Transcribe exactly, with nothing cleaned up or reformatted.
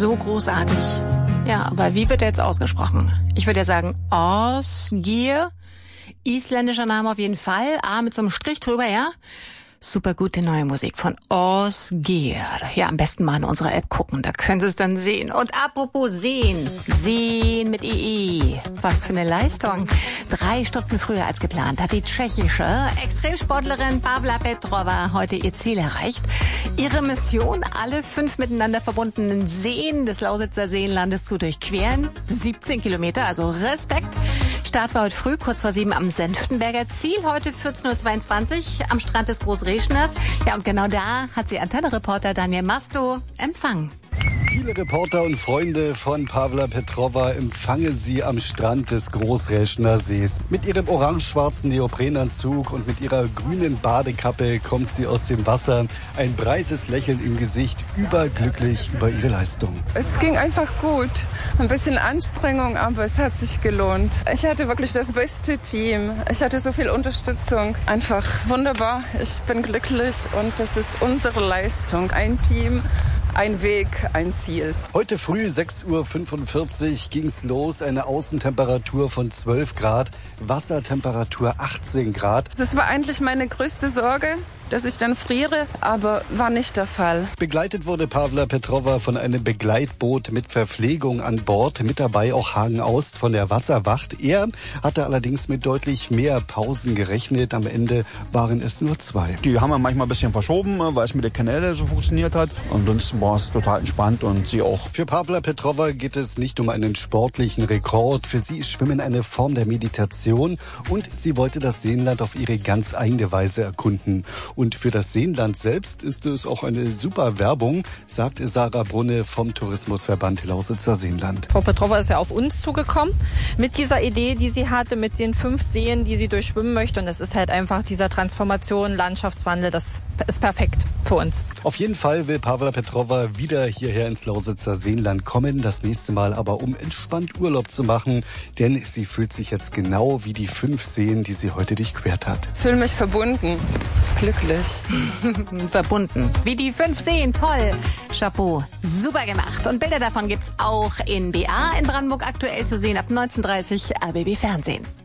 So großartig. Ja, aber wie wird er jetzt ausgesprochen? Ich würde ja sagen Ásgeir. Isländischer Name auf jeden Fall. A mit so einem Strich drüber, ja? Super gute neue Musik von Ásgeir. Ja, am besten mal in unserer App gucken, da können Sie es dann sehen. Und apropos sehen, sehen mit E E. Was für eine Leistung. Drei Stunden früher als geplant hat die tschechische Extremsportlerin Pavla Petrova heute ihr Ziel erreicht. Ihre Mission, alle fünf miteinander verbundenen Seen des Lausitzer Seenlandes zu durchqueren. siebzehn Kilometer, also Respekt. Start war heute früh, kurz vor sieben am Senftenberger. Ziel heute vierzehn Uhr zweiundzwanzig am Strand des Großreschners. Ja, und genau da hat sie Antenne-Reporter Daniel Masto empfangen. Viele Reporter und Freunde von Pavla Petrova empfangen sie am Strand des Großreschner Sees. Mit ihrem orange-schwarzen Neoprenanzug und mit ihrer grünen Badekappe kommt sie aus dem Wasser. Ein breites Lächeln im Gesicht, überglücklich über ihre Leistung. Es ging einfach gut. Ein bisschen Anstrengung, aber es hat sich gelohnt. Ich hatte wirklich das beste Team. Ich hatte so viel Unterstützung. Einfach wunderbar. Ich bin glücklich und das ist unsere Leistung. Ein Team. Ein Weg, ein Ziel. Heute früh sechs Uhr fünfundvierzig ging's los. Eine Außentemperatur von zwölf Grad, Wassertemperatur achtzehn Grad. Das war eigentlich meine größte Sorge, dass ich dann friere, aber war nicht der Fall. Begleitet wurde Pavla Petrova von einem Begleitboot mit Verpflegung an Bord. Mit dabei auch Hagen Aust von der Wasserwacht. Er hatte allerdings mit deutlich mehr Pausen gerechnet. Am Ende waren es nur zwei. Die haben wir manchmal ein bisschen verschoben, weil es mit der Kanäle so funktioniert hat. Ansonsten war es total entspannt und sie auch. Für Pavla Petrova geht es nicht um einen sportlichen Rekord. Für sie ist Schwimmen eine Form der Meditation und sie wollte das Seenland auf ihre ganz eigene Weise erkunden. Und für das Seenland selbst ist es auch eine super Werbung, sagt Sarah Brunne vom Tourismusverband Lausitzer Seenland. Frau Petrova ist ja auf uns zugekommen mit dieser Idee, die sie hatte, mit den fünf Seen, die sie durchschwimmen möchte. Und es ist halt einfach dieser Transformation, Landschaftswandel, das ist perfekt für uns. Auf jeden Fall will Pavla Petrova wieder hierher ins Lausitzer Seenland kommen. Das nächste Mal aber, um entspannt Urlaub zu machen. Denn sie fühlt sich jetzt genau wie die fünf Seen, die sie heute durchquert hat. Ich fühle mich verbunden, glücklich. Verbunden. Wie die fünf Seen. Toll. Chapeau. Super gemacht. Und Bilder davon gibt's auch in B A in Brandenburg aktuell zu sehen ab neunzehn Uhr dreißig R B B Fernsehen.